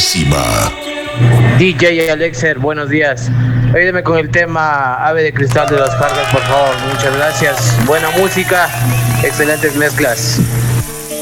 buenísima. DJ Alexer, buenos días. Ayúdeme con el tema Ave de Cristal de los Fargas, por favor. Muchas gracias. Buena música, excelentes mezclas.